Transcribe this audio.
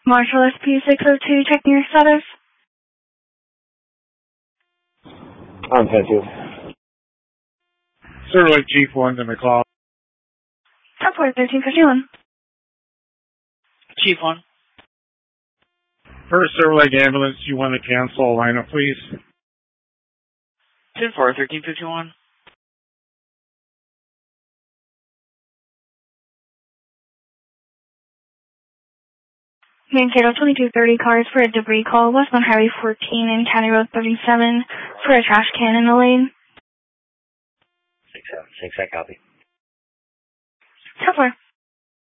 Marshall SP602, checking your status. I'm 10-2. Silver Lake Chief 1 to McLeod. Report 1351. Chief 1. First Silver Lake ambulance, you want to cancel a lineup, please? 10-4, 1351. Mankato 2230 cars for a debris call west on Highway 14 and County Road 37 for a trash can in the lane. 6-7, 6, I copy. 10-4.